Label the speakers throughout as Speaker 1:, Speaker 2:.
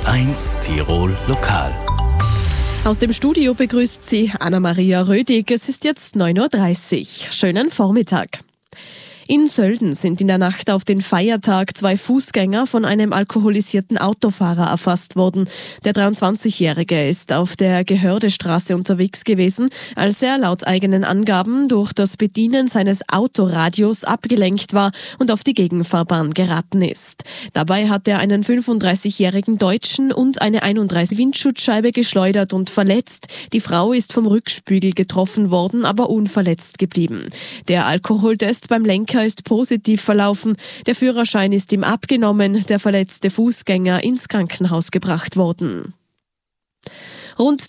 Speaker 1: U1 Tirol Lokal.
Speaker 2: Aus dem Studio begrüßt Sie Anna-Maria Rödig. Es ist jetzt 9:30 Uhr. Schönen Vormittag. In Sölden sind in der Nacht auf den Feiertag 2 Fußgänger von einem alkoholisierten Autofahrer erfasst worden. Der 23-Jährige ist auf der Gehördestraße unterwegs gewesen, als er laut eigenen Angaben durch das Bedienen seines Autoradios abgelenkt war und auf die Gegenfahrbahn geraten ist. Dabei hat er einen 35-jährigen Deutschen und eine 31 Windschutzscheibe geschleudert und verletzt. Die Frau ist vom Rückspiegel getroffen worden, aber unverletzt geblieben. Der Alkoholtest beim Lenker ist positiv verlaufen. Der Führerschein ist ihm abgenommen, der verletzte Fußgänger ins Krankenhaus gebracht worden. Rund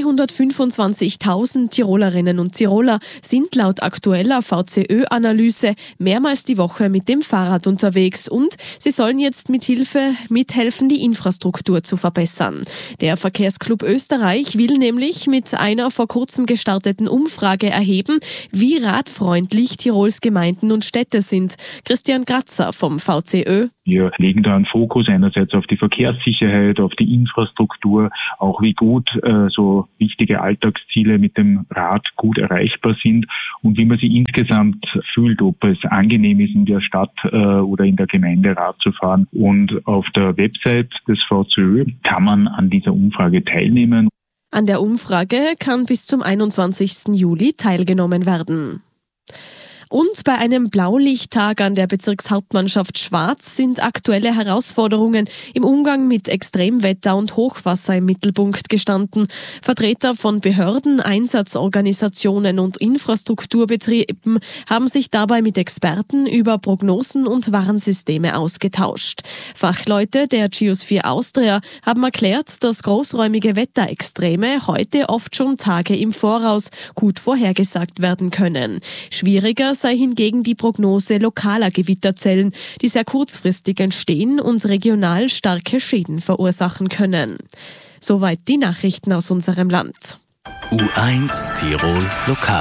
Speaker 2: 225.000 Tirolerinnen und Tiroler sind laut aktueller VCÖ-Analyse mehrmals die Woche mit dem Fahrrad unterwegs und sie sollen jetzt mithelfen, die Infrastruktur zu verbessern. Der Verkehrsclub Österreich will nämlich mit einer vor kurzem gestarteten Umfrage erheben, wie radfreundlich Tirols Gemeinden und Städte sind. Christian Kratzer vom VCÖ.
Speaker 3: Wir legen da einen Fokus einerseits auf die Verkehrssicherheit, auf die Infrastruktur, auch wie gut so wichtige Alltagsziele mit dem Rad gut erreichbar sind und wie man sich insgesamt fühlt, ob es angenehm ist, in der Stadt oder in der Gemeinde Rad zu fahren. Und auf der Website des VCÖ kann man an dieser Umfrage teilnehmen.
Speaker 2: An der Umfrage kann bis zum 21. Juli teilgenommen werden. Und bei einem Blaulichttag an der Bezirkshauptmannschaft Schwarz sind aktuelle Herausforderungen im Umgang mit Extremwetter und Hochwasser im Mittelpunkt gestanden. Vertreter von Behörden, Einsatzorganisationen und Infrastrukturbetrieben haben sich dabei mit Experten über Prognosen und Warnsysteme ausgetauscht. Fachleute der Geosphere Austria haben erklärt, dass großräumige Wetterextreme heute oft schon Tage im Voraus gut vorhergesagt werden können. Schwieriger sei hingegen die Prognose lokaler Gewitterzellen, die sehr kurzfristig entstehen und regional starke Schäden verursachen können. Soweit die Nachrichten aus unserem Land.
Speaker 1: U1 Tirol Lokal.